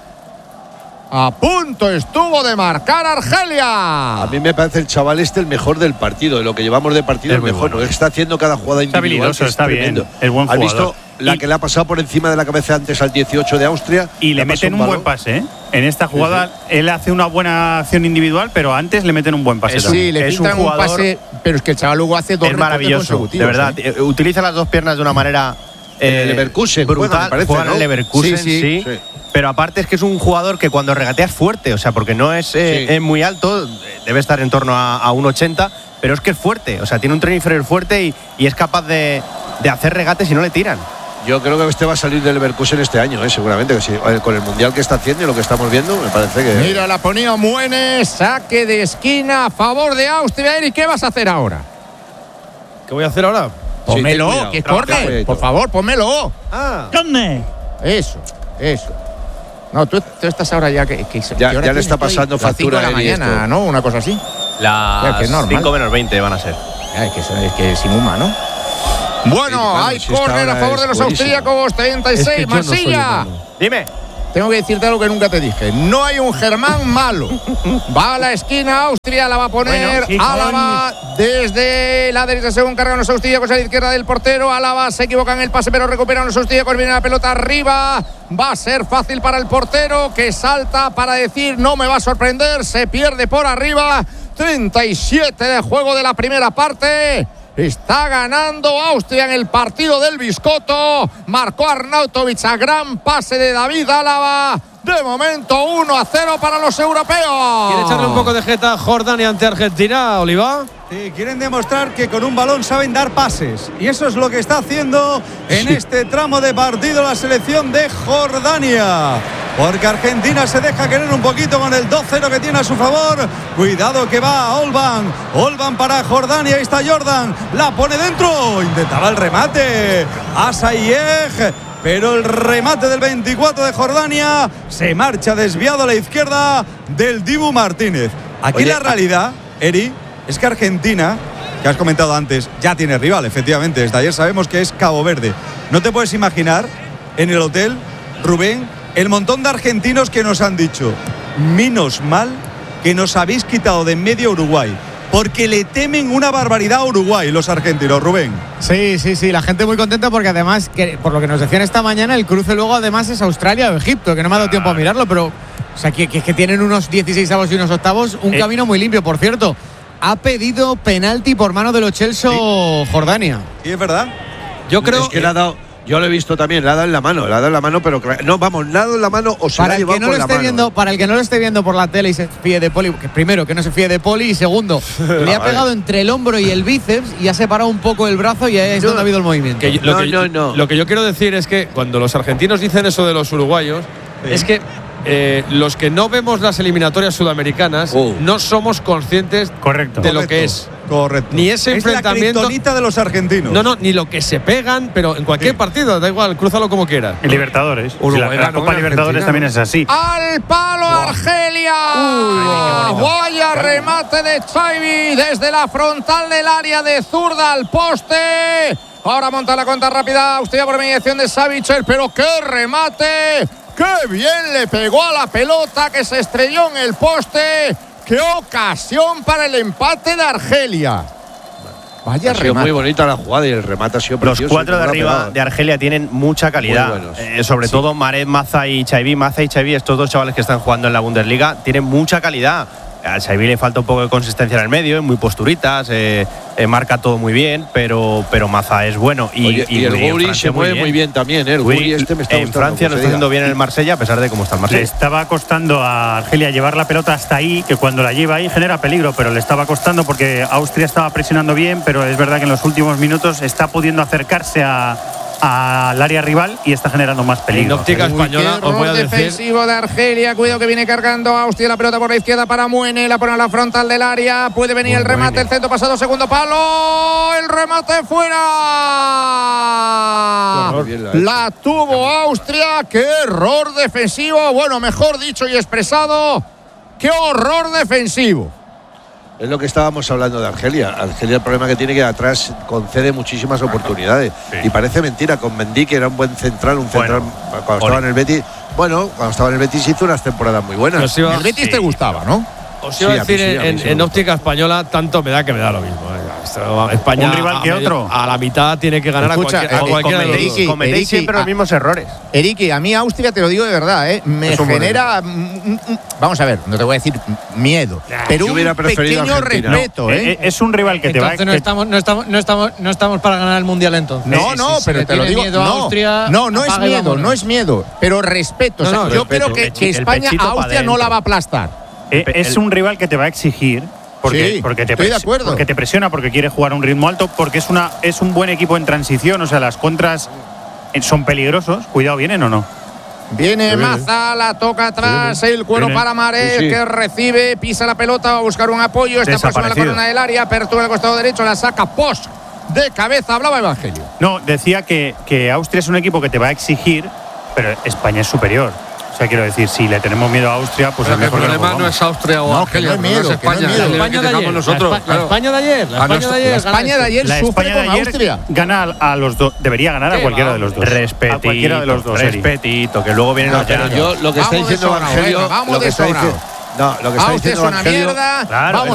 A punto estuvo de marcar Argelia. A mí me parece el chaval el mejor del partido, de lo que llevamos de partido, el mejor. Bueno. Está haciendo cada jugada individual. Está bien, es buen jugador. ¿Has visto la que le ha pasado por encima de la cabeza antes al 18 de Austria? Y le meten un buen pase, En esta jugada él hace una buena acción individual, pero antes le meten un buen pase. Sí, le pintan un pase, pero es que el chaval luego hace dos maravilloso, de verdad. Utiliza las dos piernas de una manera el Leverkusen brutal, juega en el Leverkusen, sí. Pero aparte es que es un jugador que cuando regatea es fuerte, o sea, porque no es muy alto, debe estar en torno a 1,80, pero es que es fuerte, o sea, tiene un tren inferior fuerte y es capaz de hacer regates y no le tiran. Yo creo que este va a salir del Leverkusen este año, seguramente, que sí, con el mundial que está haciendo y lo que estamos viendo, me parece que. Mira, la ponía Muenes, saque de esquina a favor de Austria. Eric, ¿qué vas a hacer ahora? ¿Qué voy a hacer ahora? Pónmelo, que corre, por favor, pónmelo. ¿Dónde? Eso. No, tú estás ahora ya que ya le está pasando factura de la mañana, ¿no? Una cosa así. Las 5 menos 20 van a ser. Es que es inhumano, ¿no? Bueno, hay córner a favor de los austríacos, 36, Masilla. Dime. Tengo que decirte algo que nunca te dije. No hay un Germán malo. Va a la esquina, Austria la va a poner. Álava desde la derecha según cargan los austríacos a la izquierda del portero. Álava se equivoca en el pase, pero recuperan los austríacos. Viene la pelota arriba. Va a ser fácil para el portero que salta para decir no me va a sorprender. Se pierde por arriba. 37 de juego de la primera parte. Está ganando Austria en el partido del Biscotto. Marcó Arnautovic a gran pase de David Álava. De momento 1-0 para los europeos. ¿Quiere echarle un poco de jeta a Jordania ante Argentina, Oliva? Sí, quieren demostrar que con un balón saben dar pases. Y eso es lo que está haciendo en este tramo de partido la selección de Jordania. Porque Argentina se deja querer un poquito con el 2-0 que tiene a su favor. Cuidado que va a Olban para Jordania. Ahí está Jordan. La pone dentro. Intentaba el remate. Asayeg. Pero el remate del 24 de Jordania se marcha desviado a la izquierda del Dibu Martínez. Aquí la realidad, Eri, es que Argentina, que has comentado antes, ya tiene rival, efectivamente. Desde ayer sabemos que es Cabo Verde. No te puedes imaginar en el hotel, Rubén, el montón de argentinos que nos han dicho: menos mal que nos habéis quitado de en medio Uruguay, porque le temen una barbaridad a Uruguay los argentinos, Rubén. Sí, la gente muy contenta porque además, por lo que nos decían esta mañana, el cruce luego además es Australia o Egipto, que no me ha dado tiempo a mirarlo, pero o sea, que tienen unos 16avos y unos octavos, un camino muy limpio. Por cierto, ha pedido penalti por mano de Lo Celso Jordania. ¿Y es verdad? Yo creo que le ha dado. Yo lo he visto también, le ha dado en la mano, pero no, vamos, le ha dado en la mano o se la ha llevado con la mano. Para el que no lo esté viendo por la tele y se fíe de Poli, primero, que no se fíe de Poli, y segundo, le ha pegado entre el hombro y el bíceps y ha separado un poco el brazo y ahí es donde ha habido el movimiento. Lo que yo quiero decir es que cuando los argentinos dicen eso de los uruguayos, es que los que no vemos las eliminatorias sudamericanas no somos conscientes de lo que es. Correcto. Ni ese enfrentamiento. Es la kriptonita de los argentinos. No, ni lo que se pegan, pero en cualquier partido, da igual, crúzalo como quieras. En Libertadores. La Copa Libertadores también es así. ¡Al palo Argelia! ¡Vaya remate de Xavi desde la frontal del área de zurda al poste! Ahora monta la cuenta rápida Austria por mediación de Savic, pero ¡qué remate! ¡Qué bien le pegó a la pelota que se estrelló en el poste! ¡Qué ocasión para el empate de Argelia! Vaya remate. Ha sido muy bonita la jugada y el remate ha sido precioso. Los cuatro de arriba de Argelia tienen mucha calidad. Sobre todo Maret, Maza y Xavi. Maza y Xavi, estos dos chavales que están jugando en la Bundesliga, tienen mucha calidad. A Xavi le falta un poco de consistencia en el medio, es muy posturitas, marca todo muy bien, pero Maza es bueno. Y el Guri se mueve muy bien también, El Guri me está gustando. En Francia lo está haciendo bien en el Marsella, a pesar de cómo está el Marsella. Le estaba costando a Argelia llevar la pelota hasta ahí, que cuando la lleva ahí genera peligro, pero le estaba costando porque Austria estaba presionando bien, pero es verdad que en los últimos minutos está pudiendo acercarse al área rival y está generando más peligro. En óptica española, os voy a decir. Defensivo de Argelia, cuidado que viene cargando Austria, la pelota por la izquierda para Muene, la pone a la frontal del área, puede venir el remate, el centro pasado, segundo palo, el remate fuera. La tuvo Austria, qué error defensivo, bueno, mejor dicho y expresado, qué horror defensivo. Es lo que estábamos hablando de Argelia. Argelia, el problema que tiene que atrás concede muchísimas oportunidades. Y parece mentira, con Mendy, que era un buen central, cuando estaba en el Betis. Bueno, cuando estaba en el Betis hizo unas temporadas muy buenas. El Betis te gustaba, ¿no? Os iba a decir, en óptica española, tanto me da que me da lo mismo. España, un rival que otro. A la mitad tiene que ganar. Escucha, a cualquiera de los dos. Cometéis siempre los mismos errores. Eriki, a mí Austria, te lo digo de verdad, me genera, vamos a ver, no te voy a decir miedo, pero un pequeño respeto. Es un rival que entonces te va no estamos para ganar el Mundial entonces. No, pero te lo digo, no es miedo, pero respeto. O sea, yo creo que España a Austria no la va a aplastar. Es un rival que te va a exigir porque te presiona, porque quiere jugar a un ritmo alto, porque es un buen equipo en transición, o sea, las contras son peligrosos. Cuidado, ¿vienen o no? Viene Maza, la toca atrás, el cuero para Maret, que recibe, pisa la pelota, va a buscar un apoyo, está próxima a la corona del área, apertura al costado derecho, la saca Posch de cabeza, hablaba Evangelio. No, decía que Austria es un equipo que te va a exigir, pero España es superior. O sea, quiero decir, si le tenemos miedo a Austria, pues el problema no es Austria o Argelia, no es España. La España de ayer. La España de ayer sufre con Austria. Gana a los dos, debería ganar a cualquiera de los dos. Respetito, que luego vienen los llanos. Yo lo que está diciendo Evangelio, Austria es una mierda. Vamos